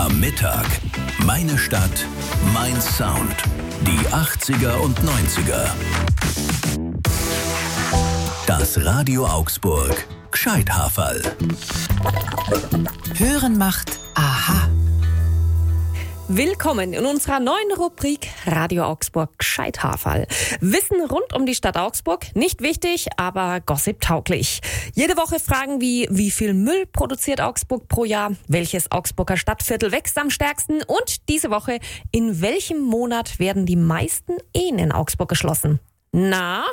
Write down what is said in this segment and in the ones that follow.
Am Mittag. Meine Stadt, mein Sound. Die 80er und 90er. Das Radio Augsburg. Gscheithaferl. Hören macht Aha. Willkommen in unserer neuen Rubrik Radio Augsburg Gscheithaferl. Wissen rund um die Stadt Augsburg, nicht wichtig, aber Gossip-tauglich. Jede Woche Fragen wie viel Müll produziert Augsburg pro Jahr, welches Augsburger Stadtviertel wächst am stärksten und diese Woche, in welchem Monat werden die meisten Ehen in Augsburg geschlossen? Na?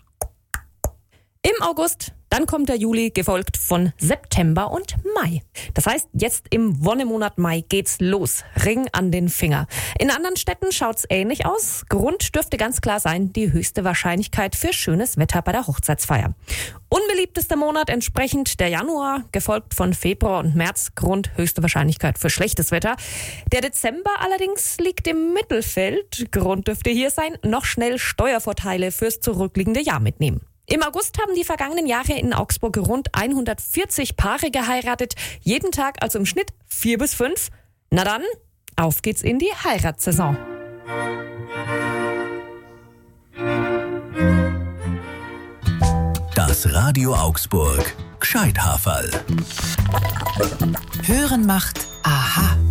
Im August. Dann kommt der Juli, gefolgt von September und Mai. Das heißt, jetzt im Wonnemonat Mai geht's los. Ring an den Finger. In anderen Städten schaut's ähnlich aus. Grund dürfte ganz klar sein, die höchste Wahrscheinlichkeit für schönes Wetter bei der Hochzeitsfeier. Unbeliebtester Monat entsprechend der Januar, gefolgt von Februar und März. Grund höchste Wahrscheinlichkeit für schlechtes Wetter. Der Dezember allerdings liegt im Mittelfeld. Grund dürfte hier sein, noch schnell Steuervorteile fürs zurückliegende Jahr mitnehmen. Im August haben die vergangenen Jahre in Augsburg rund 140 Paare geheiratet. Jeden Tag, also im Schnitt 4 bis 5. Na dann, auf geht's in die Heiratssaison. Das Radio Augsburg. Gscheithaferl. Hören macht Aha.